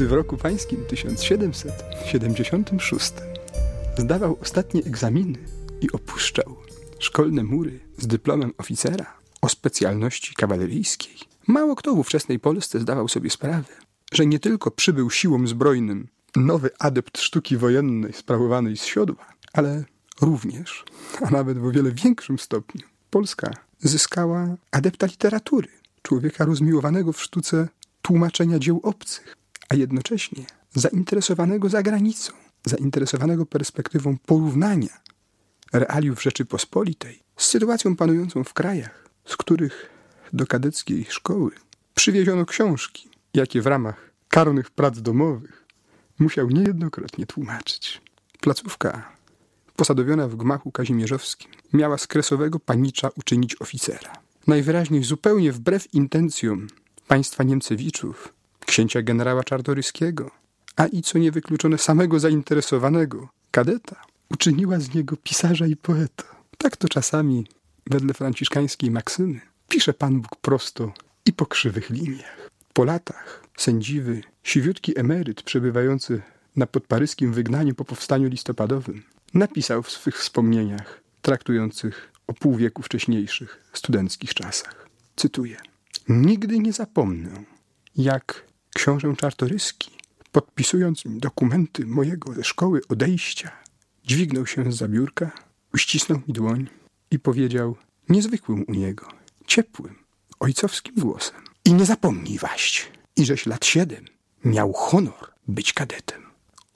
gdy w roku pańskim 1776 zdawał ostatnie egzaminy i opuszczał szkolne mury z dyplomem oficera o specjalności kawaleryjskiej, mało kto w ówczesnej Polsce zdawał sobie sprawę, że nie tylko przybył siłom zbrojnym nowy adept sztuki wojennej sprawowanej z siodła, ale również, a nawet w o wiele większym stopniu, Polska zyskała adepta literatury, człowieka rozmiłowanego w sztuce tłumaczenia dzieł obcych, a jednocześnie zainteresowanego zagranicą, zainteresowanego perspektywą porównania realiów Rzeczypospolitej z sytuacją panującą w krajach, z których do kadeckiej szkoły przywieziono książki, jakie w ramach karnych prac domowych musiał niejednokrotnie tłumaczyć. Placówka posadowiona w gmachu kazimierzowskim miała z kresowego panicza uczynić oficera. Najwyraźniej zupełnie wbrew intencjom państwa Niemcewiczów, księcia generała Czartoryskiego, a i co niewykluczone samego zainteresowanego kadeta, uczyniła z niego pisarza i poeta. Tak to czasami, wedle franciszkańskiej maksymy, pisze Pan Bóg prosto i po krzywych liniach. Po latach sędziwy, siwiutki emeryt przebywający na podparyskim wygnaniu po powstaniu listopadowym napisał w swych wspomnieniach traktujących o pół wieku wcześniejszych studenckich czasach. Cytuję. Nigdy nie zapomnę, jak książę Czartoryski, podpisując mi dokumenty mojego ze szkoły odejścia, dźwignął się zza biurka, uścisnął mi dłoń i powiedział niezwykłym u niego, ciepłym, ojcowskim głosem. I nie zapomnij, waść, iżeś lat 7 miał honor być kadetem.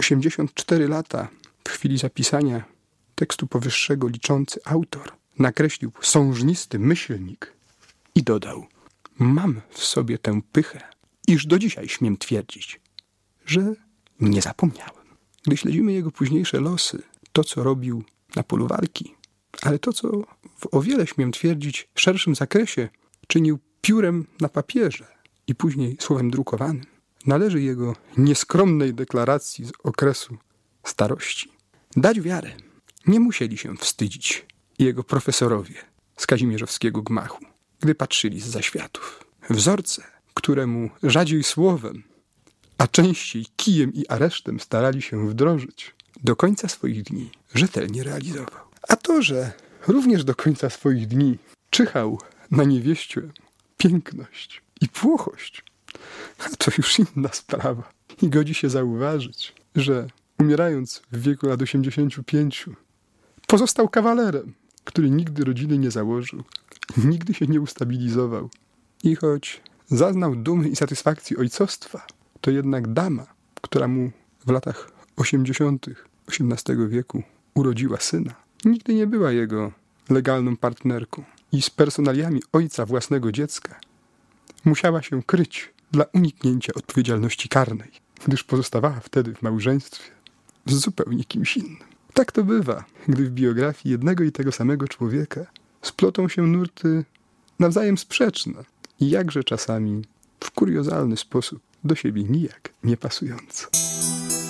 84 lata w chwili zapisania tekstu powyższego liczący autor nakreślił sążnisty myślnik i dodał: mam w sobie tę pychę, iż do dzisiaj śmiem twierdzić, że nie zapomniałem. Gdy śledzimy jego późniejsze losy, to co robił na polu walki, ale to co w o wiele, śmiem twierdzić, szerszym zakresie czynił piórem na papierze i później słowem drukowanym, należy jego nieskromnej deklaracji z okresu starości dać wiarę. Nie musieli się wstydzić jego profesorowie z kazimierzowskiego gmachu, gdy patrzyli zza światów. Wzorce, któremu rzadziej słowem, a częściej kijem i aresztem starali się wdrożyć, do końca swoich dni rzetelnie realizował. A to, że również do końca swoich dni czyhał na niewieście piękność i płochość, a to już inna sprawa. I godzi się zauważyć, że umierając w wieku lat 85 pozostał kawalerem, który nigdy rodziny nie założył, nigdy się nie ustabilizował. I choć zaznał dumy i satysfakcji ojcostwa, to jednak dama, która mu w latach 80. XVIII wieku urodziła syna, nigdy nie była jego legalną partnerką i z personaliami ojca własnego dziecka musiała się kryć dla uniknięcia odpowiedzialności karnej, gdyż pozostawała wtedy w małżeństwie z zupełnie kimś innym. Tak to bywa, gdy w biografii jednego i tego samego człowieka splotą się nurty nawzajem sprzeczne i jakże czasami w kuriozalny sposób do siebie nijak nie pasujące.